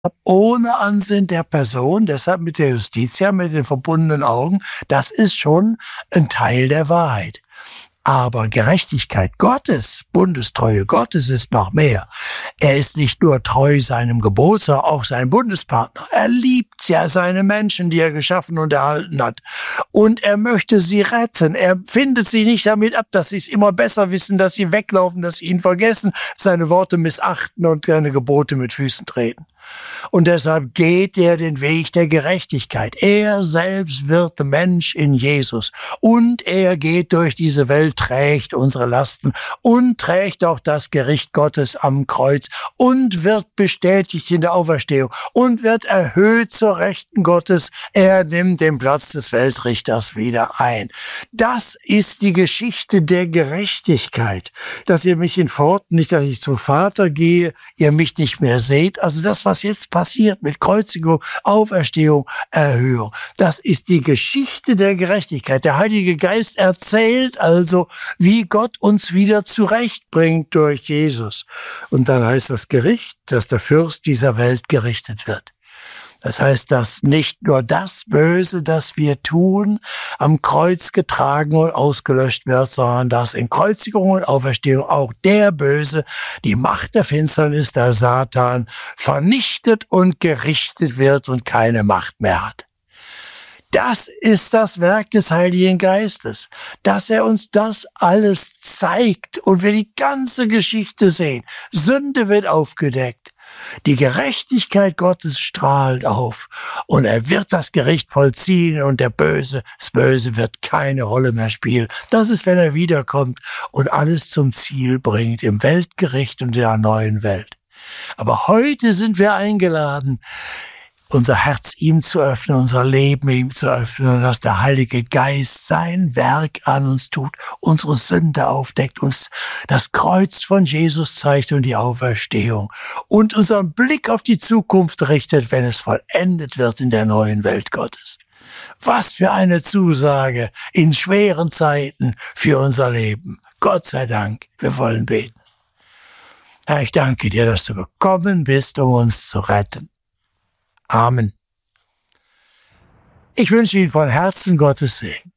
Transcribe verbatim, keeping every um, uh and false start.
ohne Ansehen der Person, deshalb mit der Justitia, mit den verbundenen Augen, das ist schon ein Teil der Wahrheit. Aber Gerechtigkeit Gottes, Bundestreue Gottes ist noch mehr. Er ist nicht nur treu seinem Gebot, sondern auch seinem Bundespartner. Er liebt ja seine Menschen, die er geschaffen und erhalten hat. Und er möchte sie retten. Er findet sich nicht damit ab, dass sie es immer besser wissen, dass sie weglaufen, dass sie ihn vergessen, seine Worte missachten und seine Gebote mit Füßen treten. Und deshalb geht er den Weg der Gerechtigkeit. Er selbst wird Mensch in Jesus. Und er geht durch diese Welt, trägt unsere Lasten und trägt auch das Gericht Gottes am Kreuz und wird bestätigt in der Auferstehung und wird erhöht zur Rechten Gottes. Er nimmt den Platz des Weltrichters wieder ein. Das ist die Geschichte der Gerechtigkeit. Dass ihr mich in Pforten, nicht, dass ich zum Vater gehe, ihr mich nicht mehr seht. Also das, was jetzt passiert mit Kreuzigung, Auferstehung, Erhöhung. Das ist die Geschichte der Gerechtigkeit. Der Heilige Geist erzählt also, wie Gott uns wieder zurechtbringt durch Jesus. Und dann heißt das Gericht, dass der Fürst dieser Welt gerichtet wird. Das heißt, dass nicht nur das Böse, das wir tun, am Kreuz getragen und ausgelöscht wird, sondern dass in Kreuzigung und Auferstehung auch der Böse, die Macht der Finsternis, der Satan, vernichtet und gerichtet wird und keine Macht mehr hat. Das ist das Werk des Heiligen Geistes, dass er uns das alles zeigt und wir die ganze Geschichte sehen. Sünde wird aufgedeckt. Die Gerechtigkeit Gottes strahlt auf und er wird das Gericht vollziehen und der Böse, das Böse wird keine Rolle mehr spielen. Das ist, wenn er wiederkommt und alles zum Ziel bringt im Weltgericht und der neuen Welt. Aber heute sind wir eingeladen, unser Herz ihm zu öffnen, unser Leben ihm zu öffnen und dass der Heilige Geist sein Werk an uns tut, unsere Sünde aufdeckt, uns das Kreuz von Jesus zeigt und die Auferstehung und unseren Blick auf die Zukunft richtet, wenn es vollendet wird in der neuen Welt Gottes. Was für eine Zusage in schweren Zeiten für unser Leben. Gott sei Dank, wir wollen beten. Herr, ich danke dir, dass du gekommen bist, um uns zu retten. Amen. Ich wünsche Ihnen von Herzen Gottes Segen.